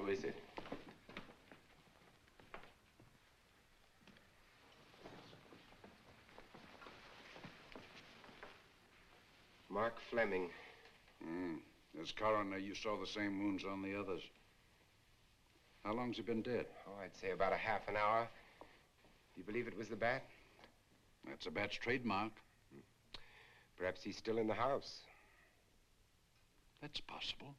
visit. Mark Fleming. As coroner, you saw the same wounds on the others. How long's he been dead? Oh, I'd say about a half an hour. Do you believe it was the bat? That's a bat's trademark. Perhaps he's still in the house. That's possible.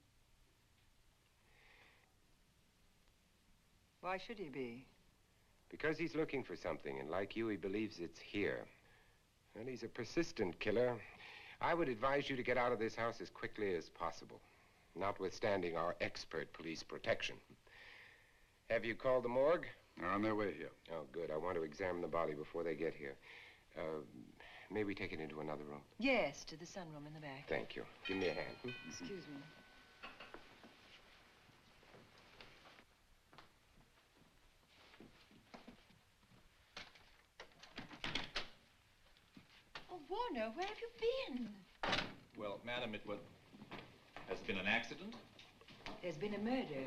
Why should he be? Because he's looking for something, and like you, he believes it's here. And he's a persistent killer. I would advise you to get out of this house as quickly as possible, notwithstanding our expert police protection. Have you called the morgue? They're on their way here. Oh, good. I want to examine the body before they get here. May we take it into another room? Yes, to the sunroom in the back. Thank you. Give me a hand. Excuse me. Oh, Warner, where have you been? Well, madam, has been an accident? There's been a murder.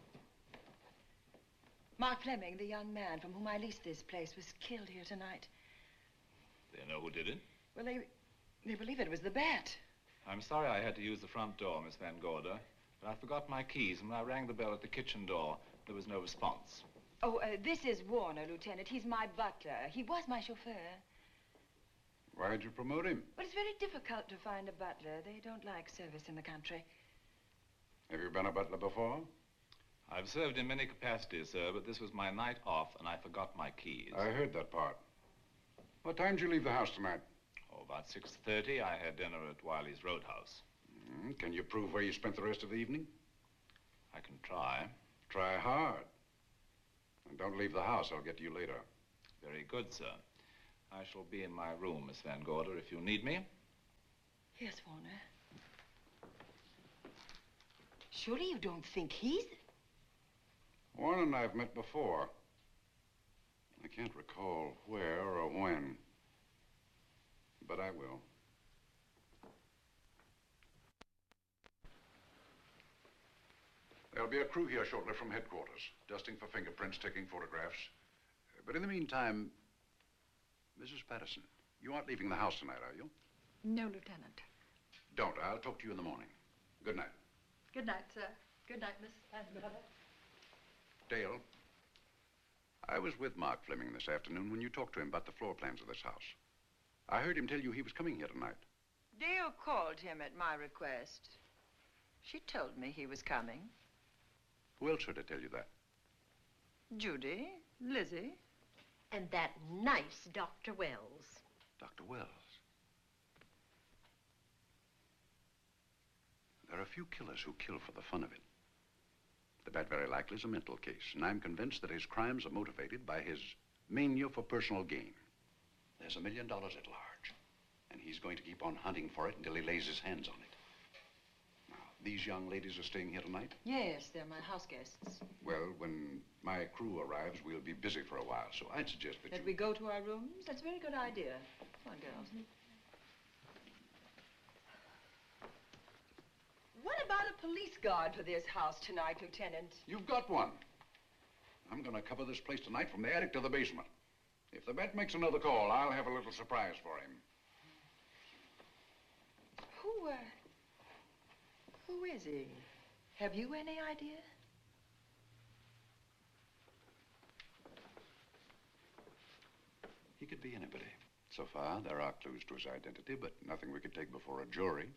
Mark Fleming, the young man from whom I leased this place, was killed here tonight. They know who did it? Well, they believe it was the bat. I'm sorry I had to use the front door, Miss Van Gorder, but I forgot my keys, and when I rang the bell at the kitchen door, there was no response. Oh, this is Warner, Lieutenant. He's my butler. He was my chauffeur. Why'd you promote him? But it's very difficult to find a butler. They don't like service in the country. Have you been a butler before? I've served in many capacities, sir, but this was my night off, and I forgot my keys. I heard that part. What time did you leave the house tonight? Oh, about 6:30. I had dinner at Wiley's Roadhouse. Can you prove where you spent the rest of the evening? I can try. Try hard. And don't leave the house. I'll get to you later. Very good, sir. I shall be in my room, Miss Van Gorder, if you need me. Yes, Warner. Surely you don't think he's... Warren and I have met before. I can't recall where or when, but I will. There'll be a crew here shortly from headquarters, dusting for fingerprints, taking photographs. But in the meantime, Mrs. Patterson, you aren't leaving the house tonight, are you? No, Lieutenant. Don't. I'll talk to you in the morning. Good night. Good night, sir. Good night, Miss Van Gorder. Dale, I was with Mark Fleming this afternoon when you talked to him about the floor plans of this house. I heard him tell you he was coming here tonight. Dale called him at my request. She told me he was coming. Who else heard her tell you that? Judy, Lizzie. And that nice Dr. Wells. Dr. Wells. There are few killers who kill for the fun of it. The bat very likely is a mental case, and I'm convinced that his crimes are motivated by his mania for personal gain. There's $1 million at large, and he's going to keep on hunting for it until he lays his hands on it. Now, these young ladies are staying here tonight? Yes, they're my house guests. Well, when my crew arrives, we'll be busy for a while, so I'd suggest that we go to our rooms? That's a very good idea. Come on, girls. What about a police guard for this house tonight, Lieutenant? You've got one. I'm going to cover this place tonight from the attic to the basement. If the bat makes another call, I'll have a little surprise for him. Who is he? Have you any idea? He could be anybody. So far, there are clues to his identity, but nothing we could take before a jury.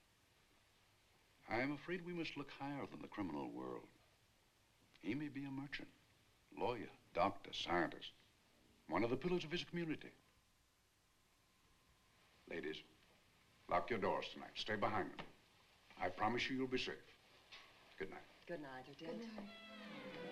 I'm afraid we must look higher than the criminal world. He may be a merchant, lawyer, doctor, scientist, one of the pillars of his community. Ladies, lock your doors tonight. Stay behind them. I promise you you'll be safe. Good night. Good night, Lieutenant. Good night.